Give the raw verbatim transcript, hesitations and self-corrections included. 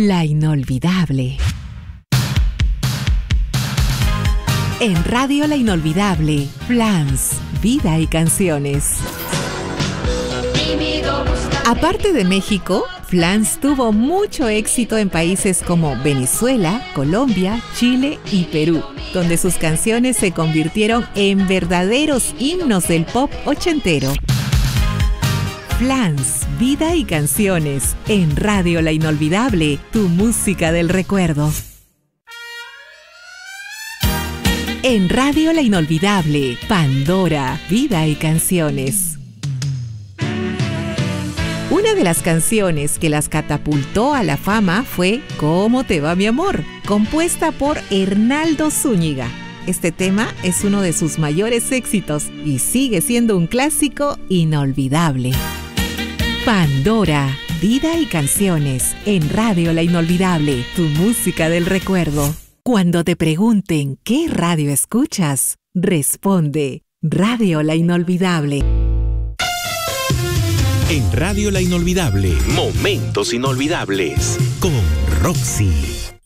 La Inolvidable. En Radio La Inolvidable, Flans, vida y canciones. Aparte de México, Flans tuvo mucho éxito en países como Venezuela, Colombia, Chile y Perú, donde sus canciones se convirtieron en verdaderos himnos del pop ochentero. Flans, vida y canciones, en Radio La Inolvidable, tu música del recuerdo. En Radio La Inolvidable, Pandora, vida y canciones. Una de las canciones que las catapultó a la fama fue ¿Cómo te va mi amor?, compuesta por Hernaldo Zúñiga. Este tema es uno de sus mayores éxitos y sigue siendo un clásico inolvidable. Pandora, vida y canciones, en Radio La Inolvidable, tu música del recuerdo. Cuando te pregunten ¿qué radio escuchas?, responde Radio La Inolvidable. En Radio La Inolvidable, momentos inolvidables con Roxy.